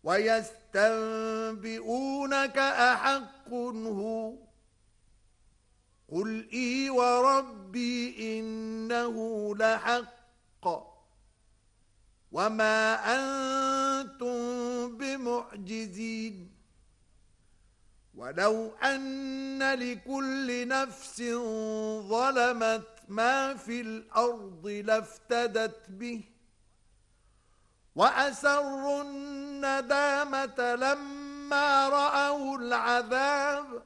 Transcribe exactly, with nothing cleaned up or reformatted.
ويستنبئونك أحق هو قل إي وربي إنه لحق وما أنتم بمعجزين ولو أن لكل نفس ظلمت ما في الأرض لافتدت به وأسروا الندامة لما رأوا العذاب